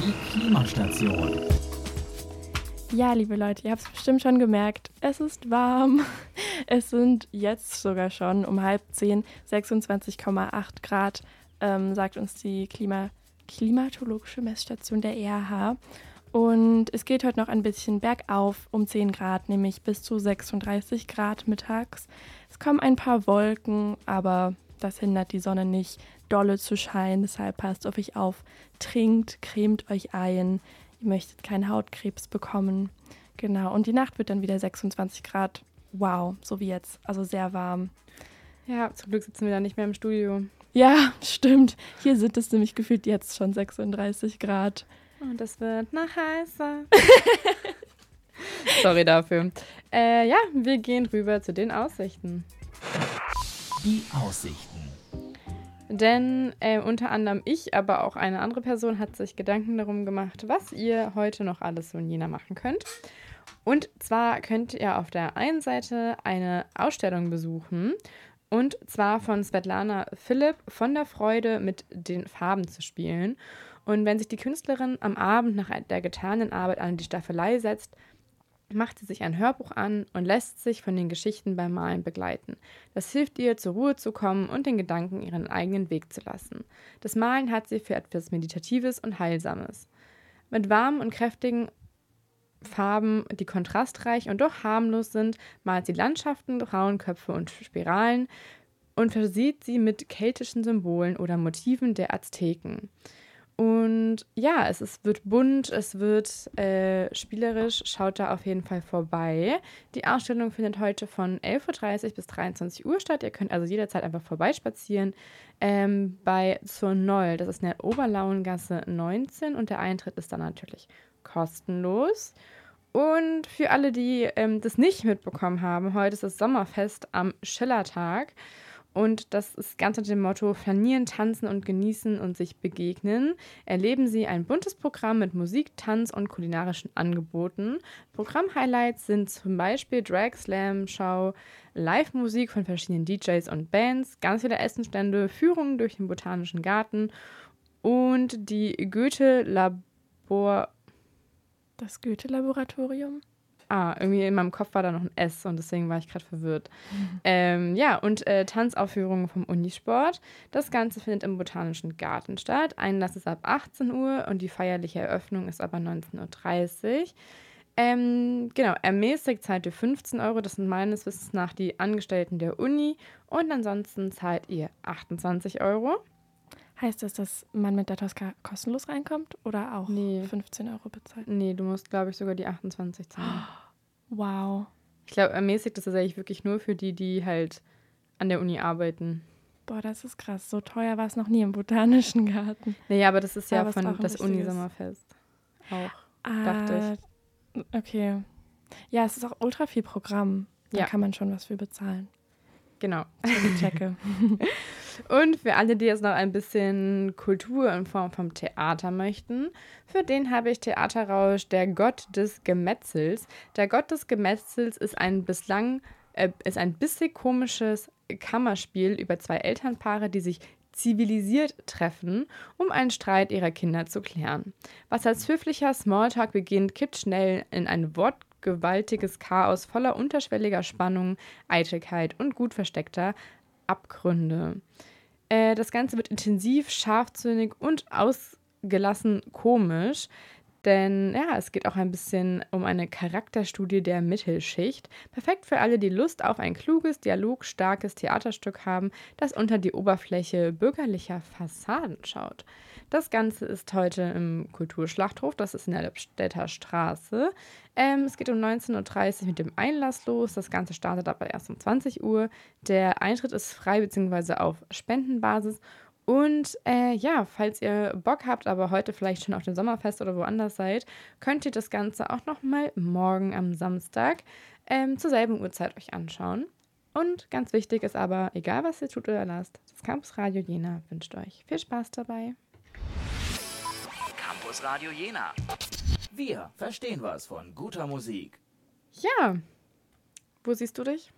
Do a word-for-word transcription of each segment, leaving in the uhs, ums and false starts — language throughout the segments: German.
Die Klimastation. Ja, liebe Leute, ihr habt es bestimmt schon gemerkt, es ist warm. Es sind jetzt sogar schon um halb zehn sechsundzwanzig Komma acht Grad, ähm, sagt uns die Klima- klimatologische Messstation der E A H. Und es geht heute noch ein bisschen bergauf um zehn Grad, nämlich bis zu sechsunddreißig Grad mittags. Es kommen ein paar Wolken, aber das hindert die Sonne nicht, dolle zu scheinen. Deshalb passt auf euch auf, trinkt, cremt euch ein. Ihr möchtet keinen Hautkrebs bekommen. Genau, und die Nacht wird dann wieder sechsundzwanzig Grad. Wow, so wie jetzt, also sehr warm. Ja, zum Glück sitzen wir da nicht mehr im Studio. Ja, stimmt. Hier sind es nämlich gefühlt jetzt schon sechsunddreißig Grad. Und es wird noch heißer. Sorry dafür. Äh, ja, wir gehen rüber zu den Aussichten. Die Aussichten. Denn äh, unter anderem ich, aber auch eine andere Person hat sich Gedanken darum gemacht, was ihr heute noch alles so in Jena machen könnt. Und zwar könnt ihr auf der einen Seite eine Ausstellung besuchen, und zwar von Svetlana Philipp von der Freude, mit den Farben zu spielen. Und wenn sich die Künstlerin am Abend nach der getanen Arbeit an die Staffelei setzt, macht sie sich ein Hörbuch an und lässt sich von den Geschichten beim Malen begleiten. Das hilft ihr, zur Ruhe zu kommen und den Gedanken ihren eigenen Weg zu lassen. Das Malen hat sie für etwas Meditatives und Heilsames. Mit warmen und kräftigen Farben, die kontrastreich und doch harmlos sind, malt sie Landschaften, Frauenköpfe und Spiralen und versieht sie mit keltischen Symbolen oder Motiven der Azteken. Und ja, es ist, wird bunt, es wird äh, spielerisch, schaut da auf jeden Fall vorbei. Die Ausstellung findet heute von elf Uhr dreißig bis dreiundzwanzig Uhr statt. Ihr könnt also jederzeit einfach vorbeispazieren ähm, bei Zur Noll. Das ist in der Oberlauengasse neunzehn und der Eintritt ist dann natürlich kostenlos. Und für alle, die ähm, das nicht mitbekommen haben, heute ist das Sommerfest am Schillertag. Und das ist ganz unter dem Motto: Flanieren, tanzen und genießen und sich begegnen. Erleben Sie ein buntes Programm mit Musik, Tanz und kulinarischen Angeboten. Programm-Highlights sind zum Beispiel Drag Slam Show, Live-Musik von verschiedenen D Js und Bands, ganz viele Essenstände, Führungen durch den Botanischen Garten und die Goethe-Labor... Das Goethe-Laboratorium? Ah, irgendwie in meinem Kopf war da noch ein S und deswegen war ich gerade verwirrt. Mhm. Ähm, ja, und äh, Tanzaufführungen vom Unisport. Das Ganze findet im Botanischen Garten statt. Einlass ist ab achtzehn Uhr und die feierliche Eröffnung ist aber neunzehn Uhr dreißig. Ähm, genau, ermäßigt zahlt ihr fünfzehn Euro. Das sind meines Wissens nach die Angestellten der Uni. Und ansonsten zahlt ihr achtundzwanzig Euro. Heißt das, dass man mit der Tosca kostenlos reinkommt oder auch nee. fünfzehn Euro bezahlt? Nee, du musst, glaube ich, sogar die achtundzwanzig zahlen. Wow. Ich glaube, ermäßigt ist das eigentlich wirklich nur für die, die halt an der Uni arbeiten. Boah, das ist krass. So teuer war es noch nie im Botanischen Garten. Naja, aber das ist ja aber von ist das Unisommerfest. Auch, ah, dachte ich. Okay. Ja, es ist auch ultra viel Programm. Da ja. kann man schon was für bezahlen. Genau. Ich checke. Und für alle, die jetzt noch ein bisschen Kultur in Form vom Theater möchten, für den habe ich Theaterrausch, der Gott des Gemetzels. Der Gott des Gemetzels ist ein bislang äh, ist ein bisschen komisches Kammerspiel über zwei Elternpaare, die sich zivilisiert treffen, um einen Streit ihrer Kinder zu klären. Was als höflicher Smalltalk beginnt, kippt schnell in ein wortgewaltiges Chaos voller unterschwelliger Spannung, Eitelkeit und gut versteckter Abgründe. Äh, das Ganze wird intensiv, scharfzündig und ausgelassen komisch, denn ja, es geht auch ein bisschen um eine Charakterstudie der Mittelschicht. Perfekt für alle, die Lust auf ein kluges, dialogstarkes Theaterstück haben, das unter die Oberfläche bürgerlicher Fassaden schaut. Das Ganze ist heute im Kulturschlachthof, das ist in der Lippstädter Straße. Ähm, es geht um neunzehn Uhr dreißig mit dem Einlass los. Das Ganze startet aber erst um zwanzig Uhr. Der Eintritt ist frei bzw. auf Spendenbasis. Und äh, ja, falls ihr Bock habt, aber heute vielleicht schon auf dem Sommerfest oder woanders seid, könnt ihr das Ganze auch nochmal morgen am Samstag ähm, zur selben Uhrzeit euch anschauen. Und ganz wichtig ist aber, egal was ihr tut oder lasst, das Campus Radio Jena wünscht euch viel Spaß dabei. Campus Radio Jena. Wir verstehen was von guter Musik. Ja, wo siehst du dich?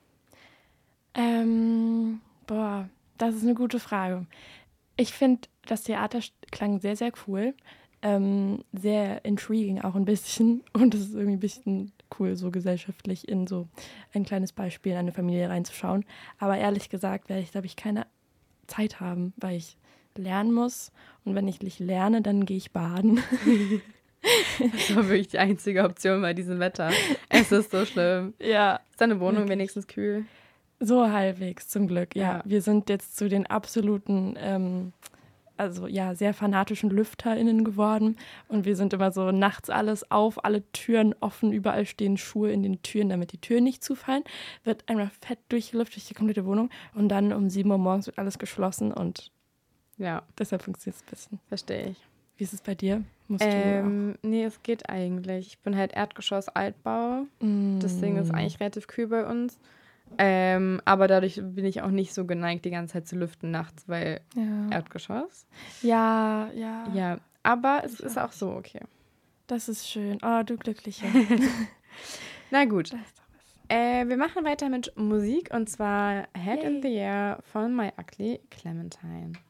Ähm, boah, das ist eine gute Frage. Ich finde, das Theater klang sehr, sehr cool. ähm, sehr intriguing auch ein bisschen. Und es ist irgendwie ein bisschen cool, so gesellschaftlich in so ein kleines Beispiel in eine Familie reinzuschauen. Aber ehrlich gesagt werde ich, glaube ich, keine Zeit haben, weil ich lernen muss. Und wenn ich nicht lerne, dann gehe ich baden. Das war wirklich die einzige Option bei diesem Wetter. Es ist so schlimm. Ja. Ist deine Wohnung Wirklich. wenigstens kühl? So halbwegs, zum Glück, ja. Ja. Wir sind jetzt zu den absoluten, ähm, also ja, sehr fanatischen LüfterInnen geworden. Und wir sind immer so nachts alles auf, alle Türen offen, überall stehen Schuhe in den Türen, damit die Türen nicht zufallen. Wird einmal fett durchlüftet durch die komplette Wohnung. Und dann um sieben Uhr morgens wird alles geschlossen und Ja, deshalb funktioniert es ein bisschen. verstehe ich. Wie ist es bei dir? Musst Ähm, nee, es geht eigentlich. Ich bin halt Erdgeschoss Altbau. du auch? Mm. Das Ding ist eigentlich relativ kühl bei uns. Ähm, aber dadurch bin ich auch nicht so geneigt, die ganze Zeit zu lüften nachts, weil Ja, Erdgeschoss. ja, ja. Ja, aber es Ich ist auch auch so okay. Das ist schön. Oh, du Glückliche. Na gut, Das ist doch was. äh, wir machen weiter mit Musik und zwar Head Yay. in the Air von My Ugly Clementine.